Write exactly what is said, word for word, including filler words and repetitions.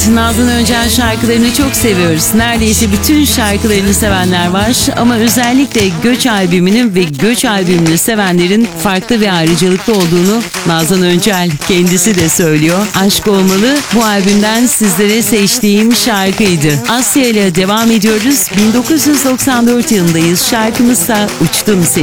Evet, Nazan Öncel şarkılarını çok seviyoruz. Neredeyse bütün şarkılarını sevenler var ama özellikle Göç albümünün ve Göç albümünü sevenlerin farklı ve ayrıcalıklı olduğunu Nazan Öncel kendisi de söylüyor. Aşk Olmalı bu albümden sizlere seçtiğim şarkıydı. Asya ile devam ediyoruz. bin dokuz yüz doksan dört yılındayız. Şarkımızsa Uçtum Seni.